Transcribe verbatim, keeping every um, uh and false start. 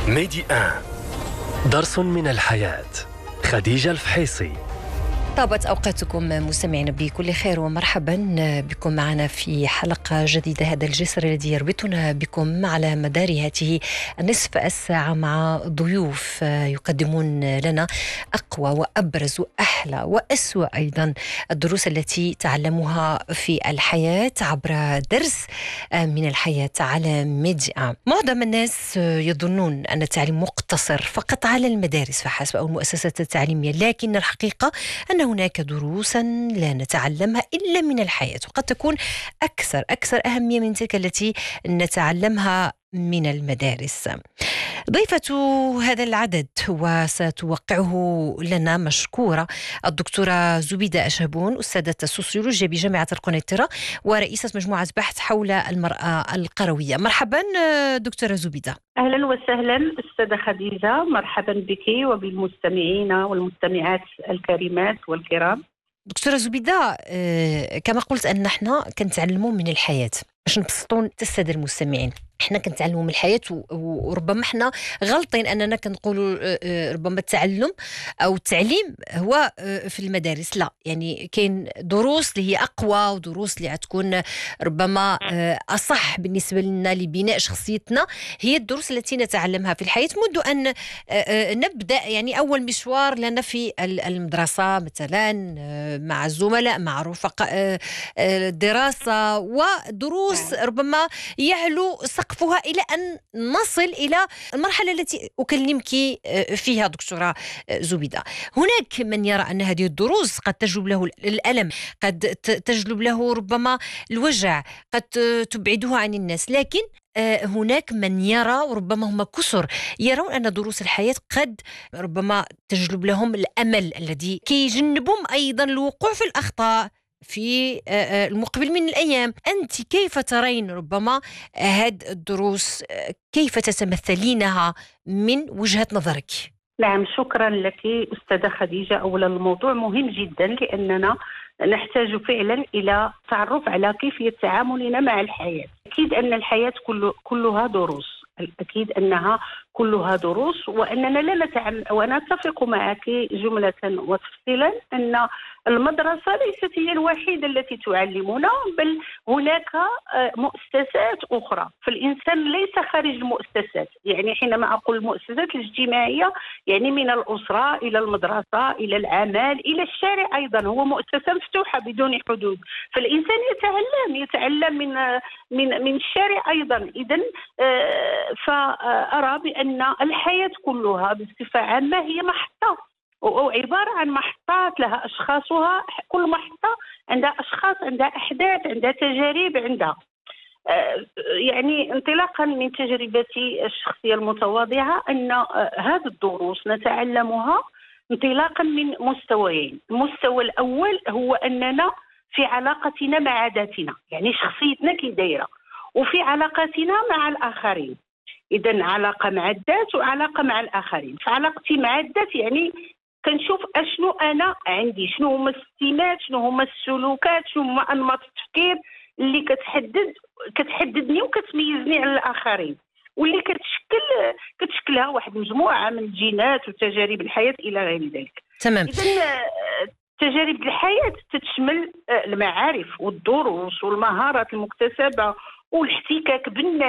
ميدي آن درس من الحياة. خديجة الفحيصي. طابت أوقاتكم مستمعين بكل خير ومرحبا بكم معنا في حلقة جديدة. هذا الجسر الذي يربطنا بكم على مدار هذه النصف الساعة مع ضيوف يقدمون لنا أقوى وأبرز وأحلى وأسوأ أيضا الدروس التي تعلموها في الحياة عبر درس من الحياة على ميدي آن. معظم الناس يظنون أن التعليم مقتصر فقط على المدارس فحسب أو المؤسسات التعليمية، لكن الحقيقة أن هناك دروسا لا نتعلمها إلا من الحياة، وقد تكون أكثر أكثر أهمية من تلك التي نتعلمها من المدارس. ضيفة هذا العدد وستوقعه لنا مشكورة الدكتورة زبيدة أشهبون، أستاذة السوسيولوجيا بجامعة القنيطرة ورئيسة مجموعة بحث حول المرأة القروية. مرحبا دكتورة زبيدة. أهلا وسهلا أستاذة خديجة، مرحبا بك وبالمستمعين والمستمعات الكريمات والكرام. دكتورة زبيدة، كما قلت أن نحن كنتعلموا من الحياة باش نبسطون السادة المستمعين. احنا كنتعلموا من الحياة وربما احنا غلطين اننا كنقولوا ربما التعلم او التعليم هو في المدارس. لا، يعني كاين دروس اللي هي اقوى ودروس اللي غتكون ربما اصح بالنسبه لنا لبناء شخصيتنا، هي الدروس التي نتعلمها في الحياة منذ ان نبدا يعني اول مشوار لنا في المدرسه مثلا مع الزملاء مع رفقاء الدراسه، ودروس ربما يعلو سقفها إلى أن نصل إلى المرحلة التي أكلمك فيها دكتورة زبيدة. هناك من يرى أن هذه الدروس قد تجلب له الألم، قد تجلب له ربما الوجع، قد تبعده عن الناس، لكن هناك من يرى وربما هم كثر يرون أن دروس الحياة قد ربما تجلب لهم الأمل الذي كيجنبهم أيضا الوقوع في الأخطاء في المقبل من الأيام. أنت كيف ترين ربما هذه الدروس؟ كيف تتمثلينها من وجهة نظرك؟ نعم، شكرا لك أستاذة خديجة. أولا الموضوع مهم جدا لأننا نحتاج فعلا إلى تعرف على كيفية تعاملنا مع الحياة. أكيد أن الحياة كل كلها دروس، أكيد أنها كلها دروس، وأننا لا نتعلم. وأنا أتفق معك جملة وتفصيلا أن المدرسة ليست هي الوحيدة التي تعلمنا، بل هناك مؤسسات أخرى، فالإنسان ليس خارج المؤسسات. يعني حينما أقول المؤسسات الاجتماعية يعني من الأسرة إلى المدرسة إلى العمل إلى الشارع، أيضا هو مؤسسة مفتوحة بدون حدود، فالإنسان يتعلم يتعلم من من من الشارع أيضا. إذن فأرى بأن الحياة كلها بصفة عامة هي محطة أو عبارة عن محطات لها أشخاصها، كل محطة عندها أشخاص، عندها أحداث، عندها تجارب، عندها يعني انطلاقا من تجربتي الشخصية المتواضعة أن هذه الدروس نتعلمها انطلاقا من مستويين. المستوى الأول هو أننا في علاقتنا مع ذاتنا، يعني شخصيتنا كي دايرة، وفي علاقتنا مع الآخرين. إذن علاقة مع الذات وعلاقة مع الآخرين. فعلاقتي مع الذات يعني كنشوف أشنو أنا عندي، شنو هما السمات، شنو هما السلوكات، شنو هما أنماط التفكير اللي كتحدد كتحددني وكتميزني على الآخرين، واللي كتشكل كتشكلها واحد مجموعة من الجينات وتجارب الحياة إلى غير ذلك. تمام. إذن تجارب الحياة تتشمل المعارف والدروس والمهارات المكتسبة والاحتكاك بالناس